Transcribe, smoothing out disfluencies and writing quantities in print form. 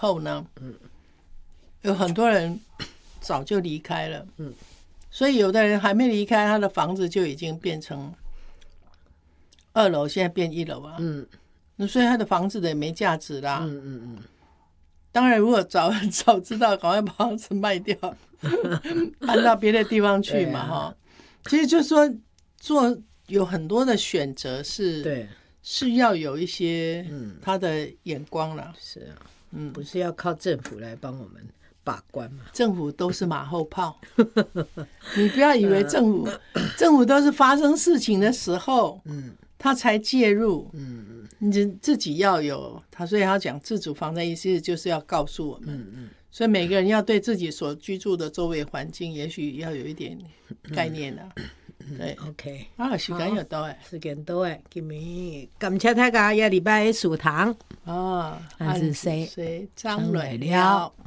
后呢，有很多人早就离开了，所以有的人还没离开，他的房子就已经变成2楼，现在变1楼啊，所以他的房子的也没价值啦。当然，如果早知道，赶快把房子卖掉，搬到别的地方去嘛，哈。其实就是说，有很多的选择是要有一些他的眼光啦。 是啊，不是要靠政府来帮我们把关嘛？ 政府都是马后炮，你不要以为政府都是发生事情的时候，他才介入，你自己要有他，所以他讲自主防灾意识就是要告诉我们，所以每个人要对自己所居住的周围环境，也许要有一点概念啊。对 ，OK， 时间又到时间到诶，今日感谢大家，下礼拜的食堂啊， 安子谁张蕊了。